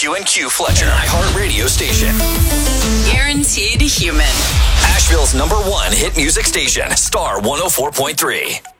Q&Q Fletcher, iHeartRadio station. Guaranteed human. Asheville's #1 hit music station, Star 104.3.